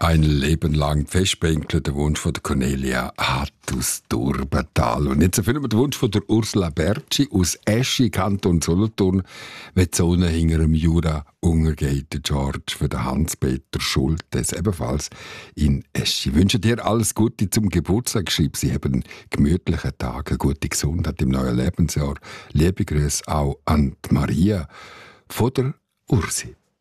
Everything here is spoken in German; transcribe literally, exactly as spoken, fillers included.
Ein Leben lang festbänkeln, der Wunsch von der Cornelia hat aus Durbental. Und jetzt erfüllen wir den Wunsch von der Ursula Bertschi aus Eschi, Kanton Solothurn. Wenn die Sonne hinter dem Jura untergeht, der George für den Hans-Peter Schultes, ebenfalls in Eschi. Ich wünsche dir alles Gute zum Geburtstag. Schreib, Sie haben einen gemütlichen Tag, eine gute Gesundheit im neuen Lebensjahr. Liebe Grüße auch an die Maria von der Ursi.